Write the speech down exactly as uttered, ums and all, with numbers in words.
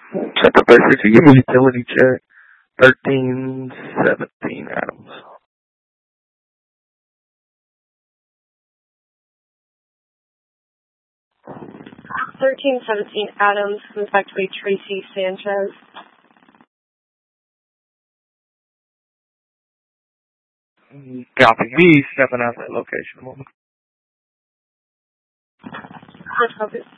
Check the basics. Give me utility check. Thirteen seventeen Adams. Thirteen seventeen Adams comes back to be Tracy Sanchez. Copy me. Stepping out that location. Hard focus.